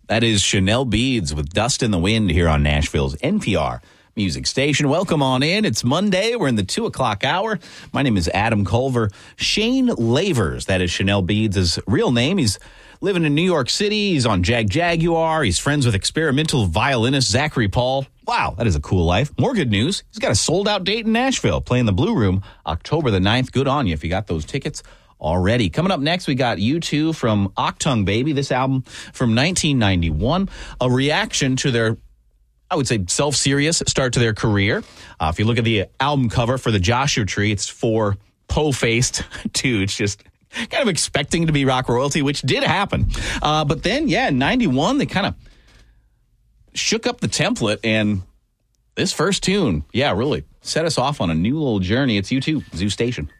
That is Chanel Beads with Dust in the Wind here on Nashville's NPR music station. Welcome on in. It's Monday. We're in the 2 o'clock hour. My name is Adam Culver. Shane Lavers, that is Chanel Beads' real name. He's living in New York City. He's on Jaguar. He's friends with experimental violinist Zachary Paul. Wow, that is a cool life. More good news. He's got a sold-out date in Nashville, playing the Blue Room October the 9th. Good on you if you got those tickets already. Coming up next, we got U2 from Achtung Baby, this album from 1991, a reaction to their, I would say, self-serious start to their career. If you look at the album cover for the Joshua Tree, it's four po-faced dudes just kind of expecting to be rock royalty, which did happen. But then, in 91, they kind of shook up the template, and this first tune, really set us off on a new little journey. It's U2, Zoo Station.